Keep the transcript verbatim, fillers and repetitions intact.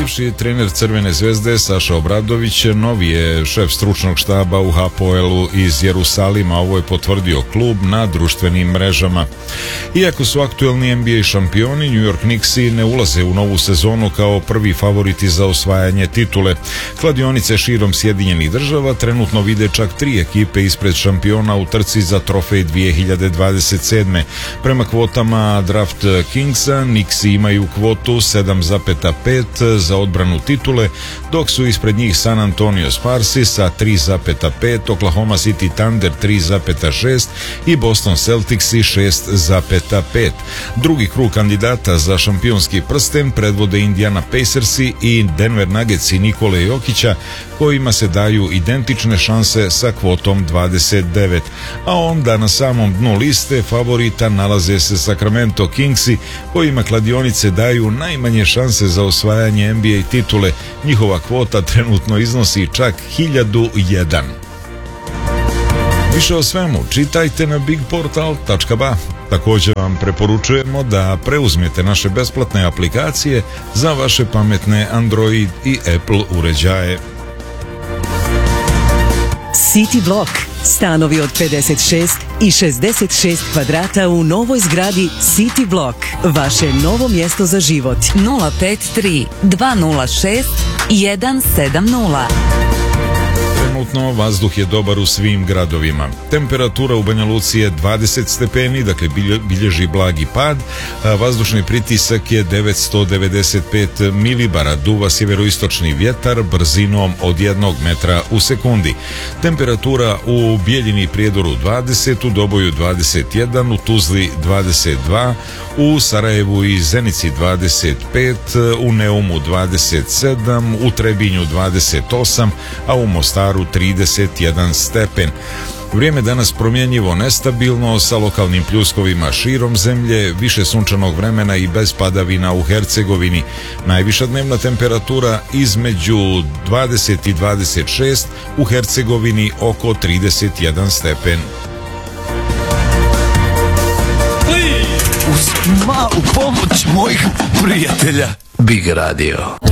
bivši trener Crvene zvezde Saša Obradović novi je šef stručnog štaba u Hapoelu iz Jerusalima. Ovo je potvrdio klub na društvenim mrežama. Iako su aktuelni N B A šampioni, New York Knicksi ne ulaze u novu sezonu kao prvi favoriti za osvajanje titule. Kladionice širom Sjedinjenih država trenutno vide čak tri ekipe ispred šampiona u trci za trofej dvije hiljade dvadeset sedme. Prema kvotama Draft Kingsa, Knicksi imaju kvotu sedam zarez pet za odbranu titule, dok su ispred njih San Antonio Sparsi sa tri zarez pet, Oklahoma City Thunder tri zarez šest i Boston Celticsi šest zarez pet. Drugi krug kandidata za šampionski prsten predvode Indiana Pacersi i Denver Nuggetsi Nikole Jokića, kojima se daju identične šanse sa kvotom dvadeset devet. A onda na samom dnu liste favorita nalaze se Sacramento Kingsi, kojima kladionice daju najmanje šanse za osvajanje N B A titule. Njihova kvota trenutno iznosi čak hiljadu jedan. Više o svemu čitajte na big portal tačka ba. Također vam preporučujemo da preuzmete naše besplatne aplikacije za vaše pametne Android i Apple uređaje. City Block. Stanovi od pedeset šest i šezdeset šest kvadrata u novoj zgradi City Block. Vaše novo mjesto za život. nula pet tri dva nula šest jedan sedam nula. Trenutno vazduh je dobar u svim gradovima. Temperatura u Banja Luci je dvadeset stepeni, dakle bilježi blagi pad. Vazdušni pritisak je devetsto devedeset pet milibara. Duva sjeveroistočni vjetar brzinom od jednog metra u sekundi. Temperatura u Bijeljini i Prijedoru dvadeset, u Doboju dvadeset jedan, u Tuzli dvadeset dva, u Sarajevu i Zenici dvadeset pet, u Neumu dvadeset sedam, u Trebinju dvadeset osam, a u Mostaru trideset jedan stepen. Vrijeme danas promjenjivo nestabilno sa lokalnim pljuskovima širom zemlje, više sunčanog vremena i bez padavina u Hercegovini. Najviša dnevna temperatura između dvadeset i dvadeset šest, u Hercegovini oko trideset jedan stepen. Uz malu pomoć mojih prijatelja Big Radio.